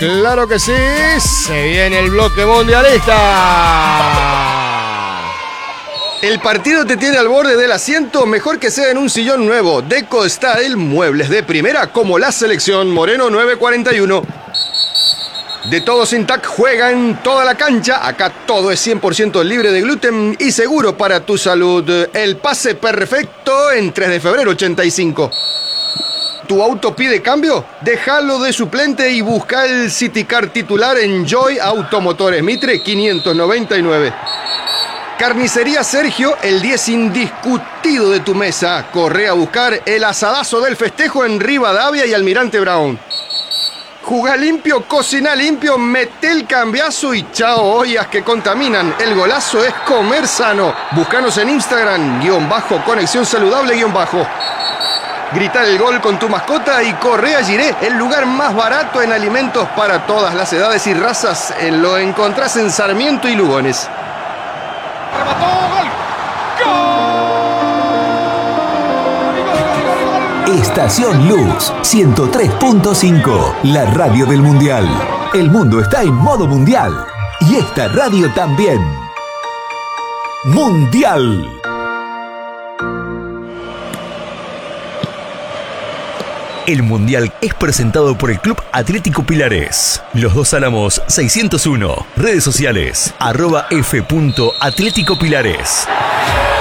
Claro que sí, se viene el bloque mundialista. El partido te tiene al borde del asiento, mejor que sea en un sillón nuevo. Deco Style, muebles de primera como la selección Moreno 941. De Todo Sin Tac juega en toda la cancha. Acá todo es 100% libre de gluten y seguro para tu salud. El pase perfecto en 3 de febrero 85. ¿Tu auto pide cambio? Déjalo de suplente y busca el City Car titular en Joy Automotores Mitre 599. Carnicería Sergio, el 10 indiscutido de tu mesa. Corre a buscar el asadazo del festejo en Rivadavia y Almirante Brown. Jugá limpio, cocina limpio, mete el cambiazo y chao ollas que contaminan. El golazo es comer sano. Búscanos en Instagram, _conexión saludable _. Grita el gol con tu mascota y corre a Giré, el lugar más barato en alimentos para todas las edades y razas. Lo encontrás en Sarmiento y Lugones. Remató, gol. Estación Luz 103.5, la radio del Mundial. El mundo está en modo mundial y esta radio también. Mundial. El Mundial es presentado por el Club Atlético Pilares. Los Dos Álamos 601. Redes sociales @f.atléticopilares.